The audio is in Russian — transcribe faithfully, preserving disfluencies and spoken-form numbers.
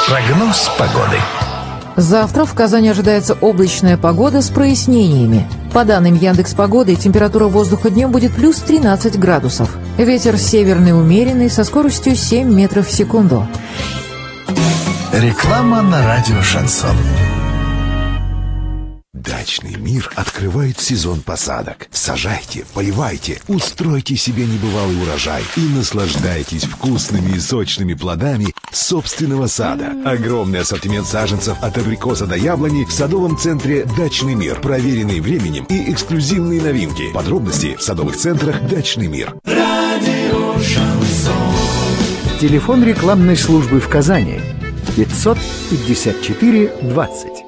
Прогноз погоды. Завтра в Казани ожидается облачная погода с прояснениями. По данным Яндекс.Погоды, температура воздуха днем будет плюс тринадцать градусов. Ветер северный умеренный со скоростью семь метров в секунду. Реклама на радио «Шансон». Дачный мир открывает сезон посадок. Сажайте, поливайте, устройте себе небывалый урожай и наслаждайтесь вкусными и сочными плодами собственного сада. Огромный ассортимент саженцев от абрикоса до яблони в садовом центре «Дачный мир». Проверенные временем и эксклюзивные новинки. Подробности в садовых центрах «Дачный мир». Радио «Шансон». Телефон рекламной службы в Казани пятьсот пятьдесят четыре двадцать.